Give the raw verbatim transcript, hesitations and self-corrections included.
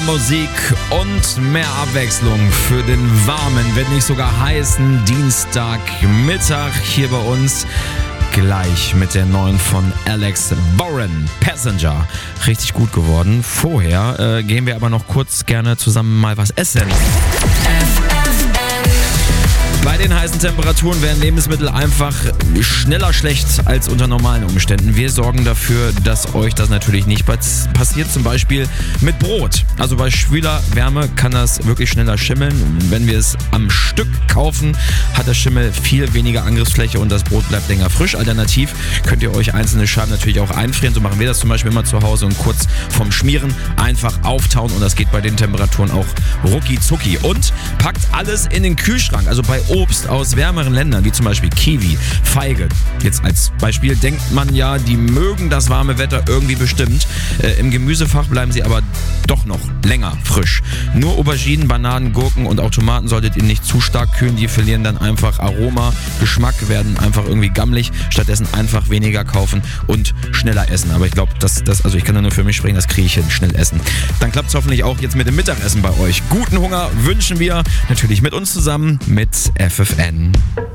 Musik und mehr Abwechslung für den warmen, wenn nicht sogar heißen Dienstagmittag hier bei uns. Gleich mit der neuen von Alex Warren, Passenger. Richtig gut geworden. Vorher äh, gehen wir aber noch kurz gerne zusammen mal was essen. Bei den heißen Temperaturen werden Lebensmittel einfach schneller schlecht als unter normalen Umständen. Wir sorgen dafür, dass euch das natürlich nicht passiert. Zum Beispiel mit Brot. Also bei schwüler Wärme kann das wirklich schneller schimmeln. Wenn wir es am Stück kaufen, hat der Schimmel viel weniger Angriffsfläche und das Brot bleibt länger frisch. Alternativ könnt ihr euch einzelne Scheiben natürlich auch einfrieren. So machen wir das zum Beispiel immer zu Hause und kurz vorm Schmieren einfach auftauen. Und das geht bei den Temperaturen auch rucki zucki. Und packt alles in den Kühlschrank. Also bei Obst aus wärmeren Ländern, wie zum Beispiel Kiwi, Feige. Jetzt als Beispiel denkt man ja, die mögen das warme Wetter irgendwie bestimmt. Äh, Im Gemüsefach bleiben sie aber doch noch länger frisch. Nur Auberginen, Bananen, Gurken und auch Tomaten solltet ihr nicht zu stark kühlen. Die verlieren dann einfach Aroma, Geschmack, werden einfach irgendwie gammelig. Stattdessen einfach weniger kaufen und schneller essen. Aber ich glaube, das, das, also ich kann da nur für mich sprechen, das kriege ich hin, schnell essen. Dann klappt es hoffentlich auch jetzt mit dem Mittagessen bei euch. Guten Hunger wünschen wir natürlich mit uns zusammen mit F F N.